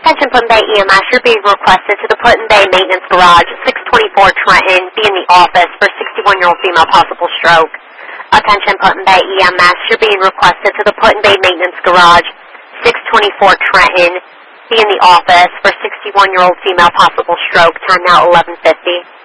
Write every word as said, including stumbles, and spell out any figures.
Attention Put in Bay E M S, you're being requested to the Put in Bay Maintenance Garage, six twenty-four Trenton, be in the office for sixty-one-year-old female possible stroke. Attention Put in Bay E M S, you're being requested to the Put in Bay Maintenance Garage, six twenty-four Trenton, be in the office for sixty-one-year-old female possible stroke, time now eleven fifty.